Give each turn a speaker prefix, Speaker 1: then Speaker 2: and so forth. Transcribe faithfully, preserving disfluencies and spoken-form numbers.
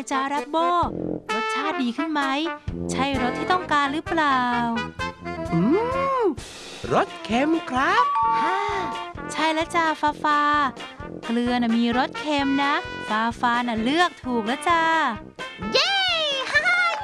Speaker 1: จ๊ะแรปโบ้รสชาติดีขึ้นไหมใช่รสที่ต้องการหรือเปล่า
Speaker 2: อืมรสเค็มครับ
Speaker 1: ฮ่าใช่แล้วจ้าฟ้าฟ้าเกลือน่ะมีรสเค็มนะฟ้าฟ้าน่ะเลือกถูกแล้วจ้า
Speaker 3: เย้